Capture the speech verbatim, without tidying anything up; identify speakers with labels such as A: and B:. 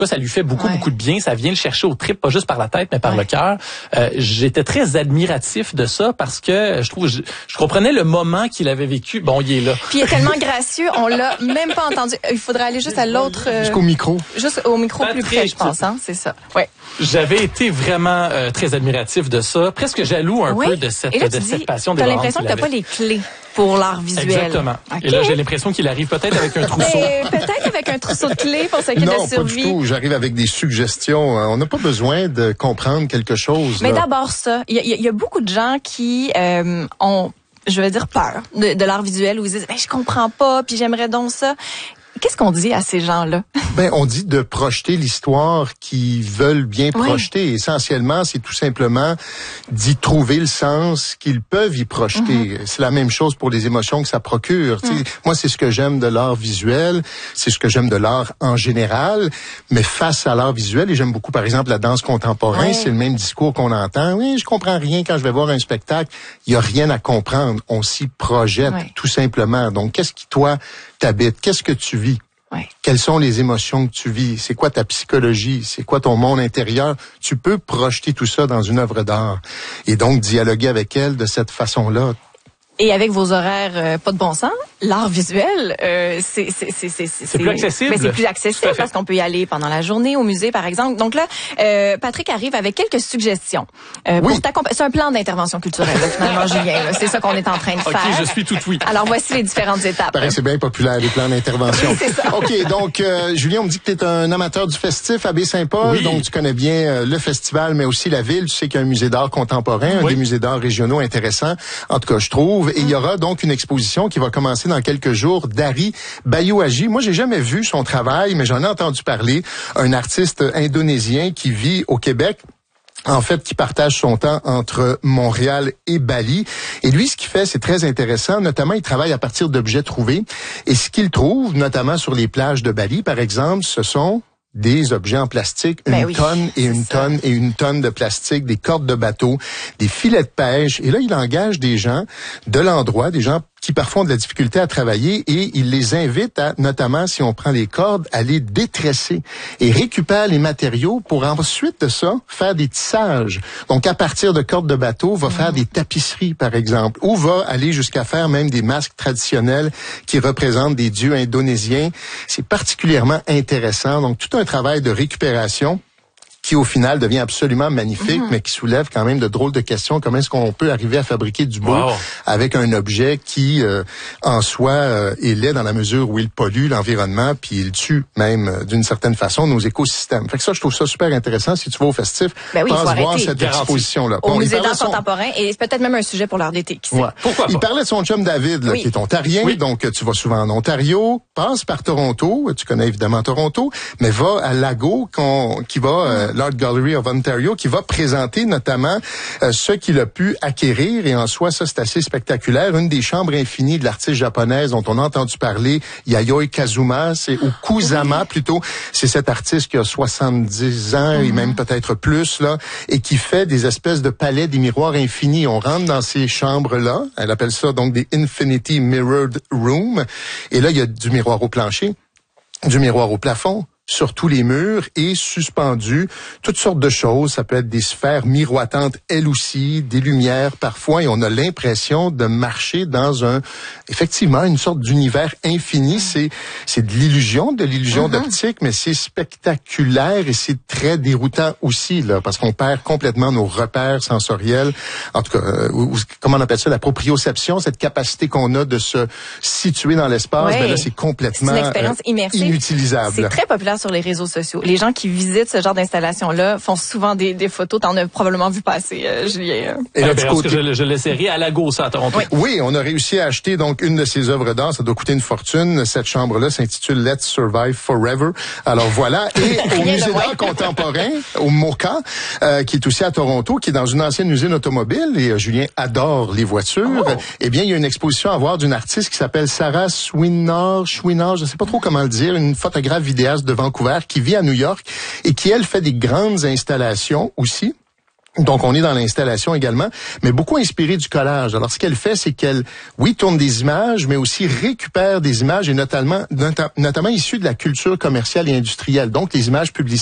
A: ça lui fait beaucoup,
B: ouais.
A: beaucoup de bien. Ça vient le chercher au trip, pas juste par la tête, mais par ouais. le cœur. Euh, j'étais très admiratif de ça parce que je trouve, je, je comprenais le moment qu'il avait vécu. Bon, il est là.
B: Puis il est tellement gracieux, on l'a même pas entendu. Il faudrait aller juste à l'autre. Euh,
C: Jusqu'au micro.
B: Juste au micro
A: Patrick,
B: plus près, je pense, hein, c'est ça. Ouais.
A: J'avais été vraiment euh, très admiratif de ça, presque jaloux un
B: oui.
A: peu de cette,
B: là,
A: de
B: dis,
A: cette passion de
B: T'as l'impression que t'as pas les clés pour l'art visuel.
A: Exactement.
B: Okay.
A: Et là, j'ai l'impression qu'il arrive peut-être avec un trousseau.
B: Mais peut-être avec un trousseau de clés pour ce qui est
C: non,
B: de survie.
C: Non, pas du tout. J'arrive avec des suggestions. On n'a pas besoin de comprendre quelque chose.
B: Mais
C: là.
B: d'abord ça, il y, y, y a beaucoup de gens qui euh, ont, je veux dire, peur de, de l'art visuel où ils disent, ben, je comprends pas, puis j'aimerais donc ça. Qu'est-ce qu'on dit à ces gens-là?
C: Ben, on dit de projeter l'histoire qu'ils veulent bien
B: oui.
C: projeter. Essentiellement, c'est tout simplement d'y trouver le sens qu'ils peuvent y projeter. Mm-hmm. C'est la même chose pour les émotions que ça procure. Mm. Moi, c'est ce que j'aime de l'art visuel, c'est ce que j'aime de l'art en général, mais face à l'art visuel, et j'aime beaucoup, par exemple, la danse contemporaine, oui. c'est le même discours qu'on entend. Oui, je comprends rien quand je vais voir un spectacle. Il y a rien à comprendre. On s'y projette, oui. tout simplement. Donc, qu'est-ce qui, toi, t'habite? Qu'est-ce que tu vis?
B: Ouais.
C: Quelles sont les émotions que tu vis? C'est quoi ta psychologie? C'est quoi ton monde intérieur? Tu peux projeter tout ça dans une œuvre d'art et donc dialoguer avec elle de cette façon-là.
B: Et avec vos horaires euh, pas de bon sens, l'art visuel, euh, c'est c'est c'est c'est
A: c'est plus accessible.
B: Mais c'est plus accessible parce qu'on peut y aller pendant la journée au musée, par exemple. Donc là, euh, Patrick arrive avec quelques suggestions euh,
C: oui.
B: pour t'accompagner. C'est un plan d'intervention culturelle, là, finalement, Julien. Là. C'est ça qu'on est en train de
A: okay,
B: faire.
A: Ok, je suis tout oui.
B: Alors voici les différentes étapes.
C: Pareil, c'est bien populaire les plans d'intervention.
B: c'est ça.
C: Ok, donc euh, Julien, on me dit que tu es un amateur du festif à Baie-Saint-Paul,
A: oui.
C: donc tu connais bien euh, le festival, mais aussi la ville. Tu sais qu'il y a un musée d'art contemporain, oui. un des musées d'art régionaux intéressants. En tout cas, je trouve. Et il y aura donc une exposition qui va commencer dans quelques jours d'Ari Bayouagi. Moi, j'ai jamais vu son travail, mais j'en ai entendu parler. Un artiste indonésien qui vit au Québec. En fait, qui partage son temps entre Montréal et Bali. Et lui, ce qu'il fait, c'est très intéressant. Notamment, il travaille à partir d'objets trouvés. Et ce qu'il trouve, notamment sur les plages de Bali, par exemple, ce sont des objets en plastique, une
B: ben oui,
C: tonne et une ça. tonne et une tonne de plastique, des cordes de bateau, des filets de pêche. Et là, il engage des gens de l'endroit, des gens qui parfois ont de la difficulté à travailler et il les invite à, notamment si on prend les cordes, à les détresser et récupère les matériaux pour ensuite de ça faire des tissages. Donc à partir de cordes de bateau, va mmh. faire des tapisseries par exemple ou va aller jusqu'à faire même des masques traditionnels qui représentent des dieux indonésiens. C'est particulièrement intéressant. Donc tout un travail de récupération qui au final devient absolument magnifique, mm-hmm. mais qui soulève quand même de drôles de questions. Comment est-ce qu'on peut arriver à fabriquer du beau wow. avec un objet qui, euh, en soi, euh, est laid dans la mesure où il pollue l'environnement, puis il tue même, euh, d'une certaine façon, nos écosystèmes. Fait que ça, je trouve ça super intéressant. Si tu vas au festif,
B: ben oui,
C: pense voir cette exposition-là.
B: Au
C: bon,
B: musée d'art
C: son...
B: contemporain, et c'est peut-être même un sujet pour l'art d'été. Qui sait.
C: Ouais.
A: Pourquoi pas?
C: Il parlait de son chum David, là,
B: oui.
C: qui est ontarien, oui. donc tu vas souvent en Ontario, passe par Toronto, tu connais évidemment Toronto, mais va à Lago, qu'on, qui va, euh, l'Art Gallery of Ontario, qui va présenter notamment euh, ce qu'il a pu acquérir, et en soi, ça, c'est assez spectaculaire. Une des chambres infinies de l'artiste japonaise dont on a entendu parler, Yayoi Kazuma, c'est ou Kusama plutôt, c'est cet artiste qui a soixante-dix ans mm-hmm. et même peut-être plus, là, et qui fait des espèces de palais, des miroirs infinis. On rentre dans ces chambres-là, elle appelle ça donc des Infinity Mirrored Room, et là, il y a du miroir au plancher, du miroir au plafond, sur tous les murs et suspendues, toutes sortes de choses. Ça peut être des sphères miroitantes, elles aussi, des lumières parfois, et on a l'impression de marcher dans un, effectivement, une sorte d'univers infini. C'est, c'est de l'illusion, de l'illusion mm-hmm. d'optique, mais c'est spectaculaire et c'est très déroutant aussi, là, parce qu'on perd complètement nos repères sensoriels. En tout cas, euh, ou, comment on appelle ça, la proprioception, cette capacité qu'on a de se situer dans l'espace,
B: ouais.
C: ben là, c'est complètement
B: c'est une expérience
C: euh,
B: immersive.
C: Inutilisable.
B: C'est très populaire sur les réseaux sociaux. Les gens qui visitent ce genre d'installation-là font souvent des, des photos. T'en as probablement vu passer, euh, Julien.
C: Et là,
A: ah,
C: du
A: ben,
C: côté...
A: que je, je l'essayerai à Lago, ça, à Toronto.
B: Oui.
C: oui, on a réussi à acheter donc une de ces œuvres d'art. Ça doit coûter une fortune. Cette chambre-là s'intitule Let's Survive Forever. Alors voilà. Et au musée d'art contemporain, au MoCA, euh, qui est aussi à Toronto, qui est dans une ancienne usine automobile, et euh, Julien adore les voitures. Oh. Eh bien, il y a une exposition à voir d'une artiste qui s'appelle Sarah Swinnar, Swinnar, je sais pas trop comment le dire, une photographe vidéaste de Vancouver qui vit à New York et qui, elle, fait des grandes installations aussi. Donc, on est dans l'installation également, mais beaucoup inspiré du collage. Alors, ce qu'elle fait, c'est qu'elle, oui, tourne des images, mais aussi récupère des images, et notamment, notamment issues de la culture commerciale et industrielle. Donc, les images publicitaires